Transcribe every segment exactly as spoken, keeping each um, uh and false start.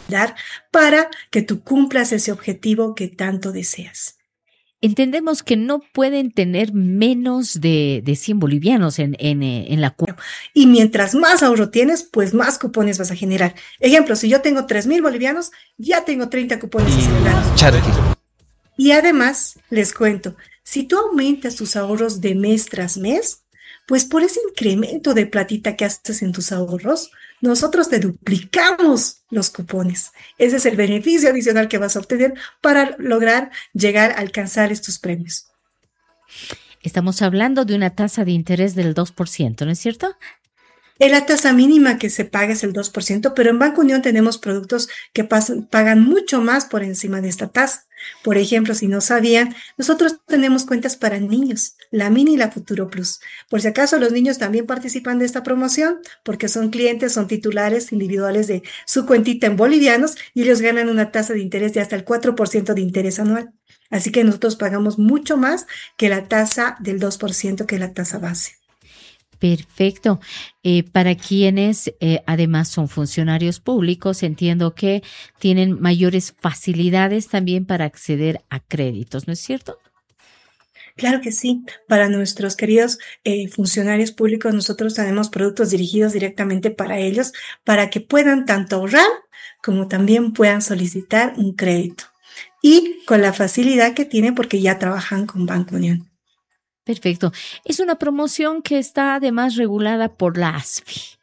dar para que tú cumplas ese objetivo que tanto deseas. Entendemos que no pueden tener menos de, de cien bolivianos en, en, eh, en la cuenta. Y mientras más ahorro tienes, pues más cupones vas a generar. Ejemplo, si yo tengo tres mil bolivianos, ya tengo treinta cupones asegurados. Charqui. Y además, les cuento, si tú aumentas tus ahorros de mes tras mes, pues por ese incremento de platita que haces en tus ahorros, nosotros te duplicamos los cupones. Ese es el beneficio adicional que vas a obtener para lograr llegar a alcanzar estos premios. Estamos hablando de una tasa de interés del dos por ciento, ¿no es cierto? La tasa mínima que se paga es el dos por ciento, pero en Banco Unión tenemos productos que pasan, pagan mucho más por encima de esta tasa. Por ejemplo, si no sabían, nosotros tenemos cuentas para niños, la Mini y la Futuro Plus. Por si acaso los niños también participan de esta promoción, porque son clientes, son titulares individuales de su cuentita en bolivianos y ellos ganan una tasa de interés de hasta el cuatro por ciento de interés anual. Así que nosotros pagamos mucho más que la tasa del dos por ciento, que es la tasa base. Perfecto. Eh, para quienes eh, además son funcionarios públicos, entiendo que tienen mayores facilidades también para acceder a créditos, ¿no es cierto? Claro que sí. Para nuestros queridos eh, funcionarios públicos, nosotros tenemos productos dirigidos directamente para ellos, para que puedan tanto ahorrar como también puedan solicitar un crédito. Y con la facilidad que tienen porque ya trabajan con Banco Unión. Perfecto. Es una promoción que está además regulada por la A S F I.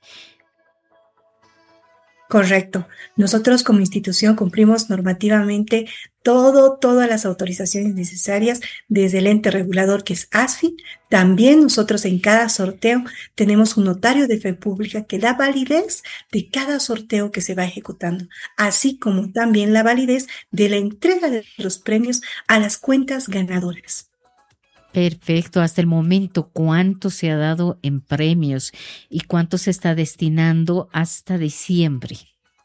Correcto. Nosotros como institución cumplimos normativamente todo, todas las autorizaciones necesarias desde el ente regulador que es A S F I. También nosotros en cada sorteo tenemos un notario de fe pública que da validez de cada sorteo que se va ejecutando, así como también la validez de la entrega de los premios a las cuentas ganadoras. Perfecto. Hasta el momento, ¿cuánto se ha dado en premios y cuánto se está destinando hasta diciembre?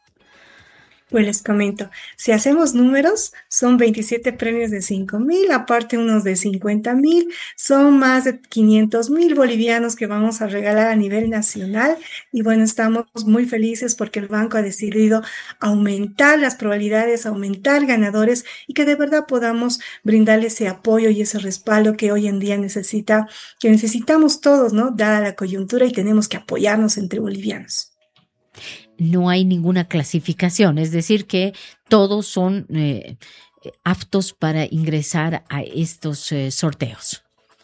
Pues les comento, si hacemos números, son veintisiete premios de cinco mil, aparte unos de cincuenta mil, son más de quinientos mil bolivianos que vamos a regalar a nivel nacional. Y bueno, estamos muy felices porque el banco ha decidido aumentar las probabilidades, aumentar ganadores y que de verdad podamos brindarle ese apoyo y ese respaldo que hoy en día necesita, que necesitamos todos, ¿no? Dada la coyuntura y tenemos que apoyarnos entre bolivianos. No hay ninguna clasificación, es decir, que todos son eh, aptos para ingresar a estos eh, sorteos.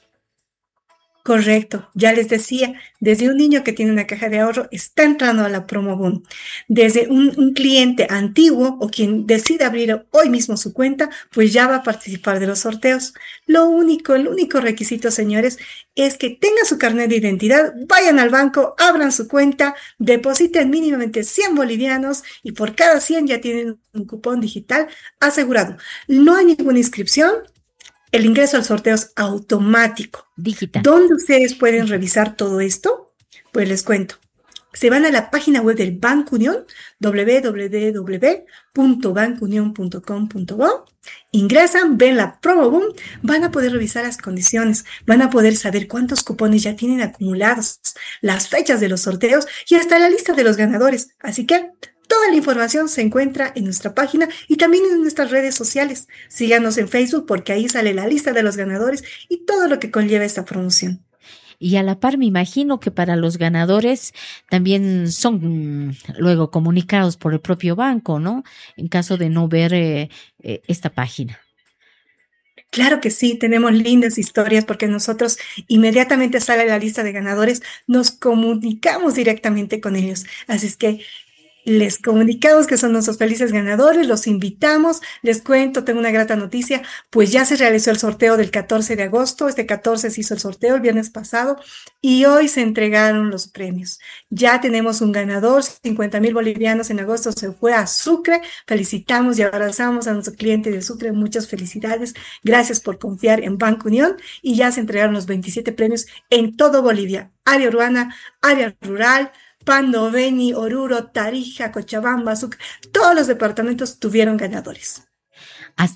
Correcto, ya les decía, desde un niño que tiene una caja de ahorro está entrando a la promo boom. Desde un, un cliente antiguo o quien decida abrir hoy mismo su cuenta, pues ya va a participar de los sorteos. Lo único, el único requisito, señores, es que tengan su carnet de identidad, vayan al banco, abran su cuenta, depositen mínimamente cien bolivianos y por cada cien ya tienen un cupón digital asegurado. No hay ninguna inscripción. El ingreso al sorteo es automático. Digital. ¿Dónde ustedes pueden revisar todo esto? Pues les cuento. Se van a la página web del Banco Unión, doble u doble u doble u punto banco unión punto com punto bo, ingresan, ven la promo boom, van a poder revisar las condiciones, van a poder saber cuántos cupones ya tienen acumulados, las fechas de los sorteos y hasta la lista de los ganadores. Así que toda la información se encuentra en nuestra página y también en nuestras redes sociales. Síganos en Facebook porque ahí sale la lista de los ganadores y todo lo que conlleva esta promoción. Y a la par me imagino que para los ganadores también son mm, luego comunicados por el propio banco, ¿no? En caso de no ver eh, eh, esta página. Claro que sí, tenemos lindas historias porque nosotros inmediatamente sale la lista de ganadores, nos comunicamos directamente con ellos. Así es que les comunicamos que son nuestros felices ganadores, los invitamos, les cuento, tengo una grata noticia, pues ya se realizó el sorteo del catorce de agosto, este catorce se hizo el sorteo el viernes pasado y hoy se entregaron los premios. Ya tenemos un ganador, cincuenta mil bolivianos en agosto se fue a Sucre, felicitamos y abrazamos a nuestro cliente de Sucre, muchas felicidades, gracias por confiar en Banco Unión y ya se entregaron los veintisiete premios en todo Bolivia, área urbana, área rural, Pando, Beni, Oruro, Tarija, Cochabamba, Sucre, todos los departamentos tuvieron ganadores.